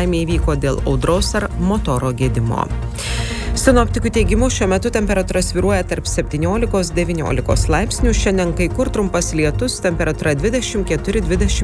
nelaimė įvyko dėl audros ar motoro gedimo. Sinoptikų teigimu šiuo metu temperatūra svyruoja tarp 17–19 laipsnių, šiandien kai kur trumpas lietus, temperatūra 24–26.